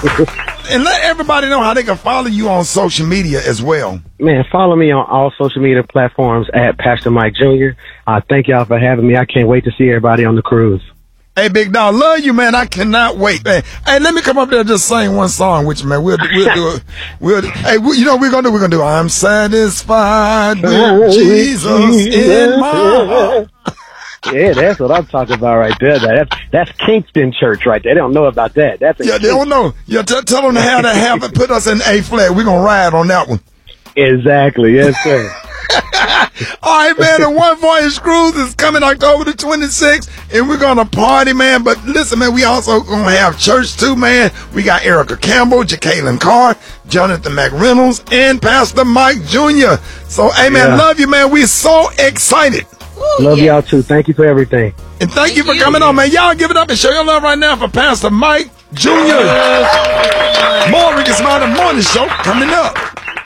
And let everybody know how they can follow you on social media as well. Man, follow me on all social media platforms at Pastor Mike Jr. Thank y'all for having me. I can't wait to see everybody on the cruise. Hey, Big Dog, love you, man. I cannot wait, man. Hey, let me come up there and just sing one song with you, man. We'll do it. You know what we're gonna do? We're gonna do I'm satisfied with Jesus in my heart. Yeah, that's what I'm talking about right there. That's Kingston Church right there. They don't know about that. They don't know. Yeah, tell them to have that happen. Put us in A flat. We're going to ride on that one. Exactly. Yes, sir. All right, man. The One Voyage Cruise is coming October the 26th, and we're going to party, man. But listen, man, we also going to have church, too, man. We got Erica Campbell, Jacqueline Carr, Jonathan McReynolds, and Pastor Mike Jr. So, hey, man, love you, man. We're so excited. Love y'all too. Thank you for everything. And thank you for coming on, man. Y'all give it up and show your love right now for Pastor Mike Jr. More Ricky Smiley Morning Show coming up.